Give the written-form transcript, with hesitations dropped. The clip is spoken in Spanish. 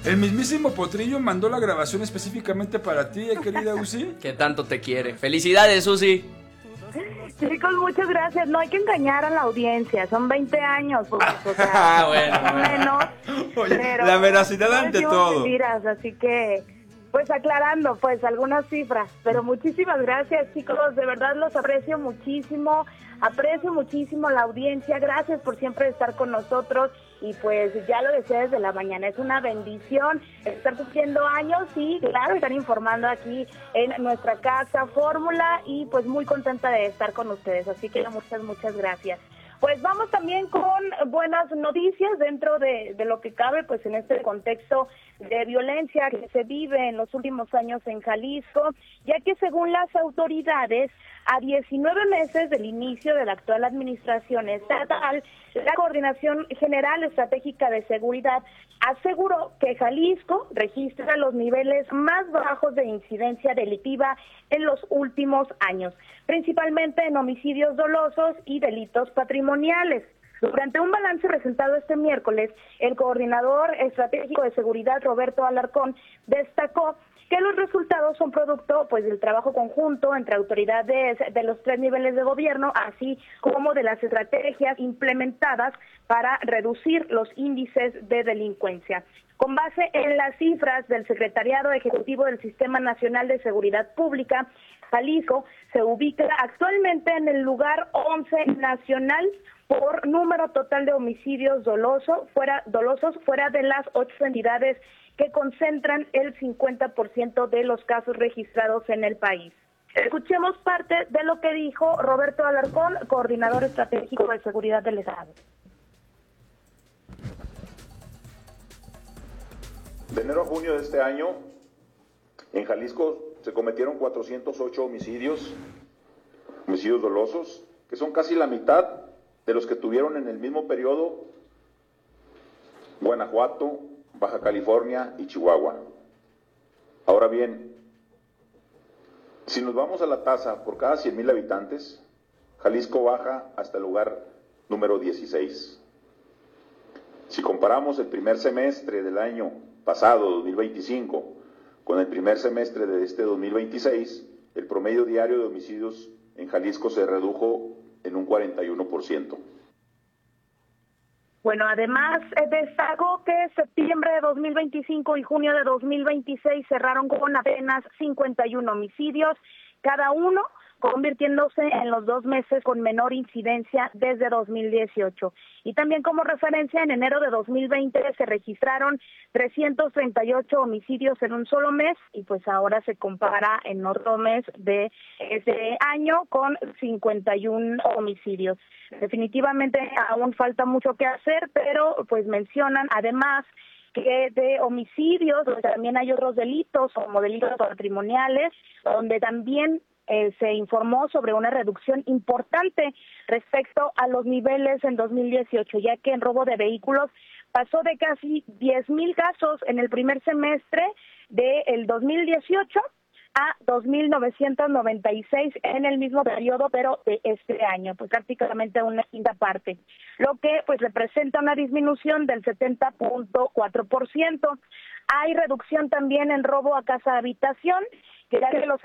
El mismísimo Potrillo mandó la grabación específicamente para ti, querida Uzi. Que tanto te quiere. ¡Felicidades, Uzi! Chicos, muchas gracias. No hay que engañar a la audiencia. Son 20 años. Pues, o sea, bueno. Menos. Oye, pero la veracidad no ante decimos todo. mentiras, así que, pues aclarando, pues algunas cifras. Pero muchísimas gracias, chicos. De verdad los aprecio muchísimo. Aprecio muchísimo la audiencia. Gracias por siempre estar con nosotros. Y pues ya lo decía desde la mañana, es una bendición estar cumpliendo años y claro, estar informando aquí en nuestra casa Fórmula y pues muy contenta de estar con ustedes, así que muchas gracias. Pues vamos también con buenas noticias dentro de lo que cabe, pues en este contexto de violencia que se vive en los últimos años en Jalisco, ya que según las autoridades, a 19 meses del inicio de la actual administración estatal, la Coordinación General Estratégica de Seguridad aseguró que Jalisco registra los niveles más bajos de incidencia delictiva en los últimos años, principalmente en homicidios dolosos y delitos patrimoniales. Durante un balance presentado este miércoles, el coordinador estratégico de seguridad, Roberto Alarcón, destacó que los resultados son producto pues del trabajo conjunto entre autoridades de los 3 niveles de gobierno, así como de las estrategias implementadas para reducir los índices de delincuencia. Con base en las cifras del Secretariado Ejecutivo del Sistema Nacional de Seguridad Pública, Jalisco se ubica actualmente en el lugar 11 nacional por número total de homicidios dolosos fuera de las 8 entidades que concentran el 50% de los casos registrados en el país. Escuchemos parte de lo que dijo Roberto Alarcón, coordinador estratégico de seguridad del Estado. De enero a junio de este año, en Jalisco se cometieron 408 homicidios dolosos, que son casi la mitad de los que tuvieron en el mismo periodo Guanajuato, Baja California y Chihuahua. Ahora bien, si nos vamos a la tasa por cada 100,000 habitantes, Jalisco baja hasta el lugar número 16. Si comparamos el primer semestre del año pasado, 2025, con el primer semestre de este 2026, el promedio diario de homicidios en Jalisco se redujo en un 41%. Bueno, además destacó que septiembre de 2025 y junio de 2026 cerraron con apenas 51 homicidios, cada uno convirtiéndose en los 2 meses con menor incidencia desde 2018. Y también como referencia, en enero de 2020 se registraron 338 homicidios en un solo mes y pues ahora se compara en otro mes de ese año con 51 homicidios. Definitivamente aún falta mucho que hacer, pero pues mencionan además que de homicidios pues, también hay otros delitos como delitos patrimoniales, donde también se informó sobre una reducción importante respecto a los niveles en 2018, ya que en robo de vehículos pasó de casi 10,000 casos en el primer semestre del 2018 a 2,996 en el mismo periodo, pero de este año, pues prácticamente una quinta parte, lo que pues representa una disminución del 70.4%. Hay reducción también en robo a casa habitación, que ya que los